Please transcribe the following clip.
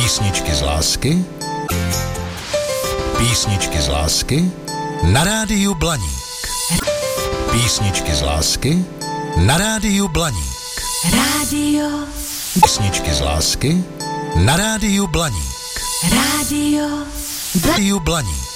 Písničky z lásky. Písničky z lásky na rádiu Blaník. Písničky z lásky na rádiu Blaník. Rádio. Písničky z lásky na rádiu Blaník. Rádio Blaník.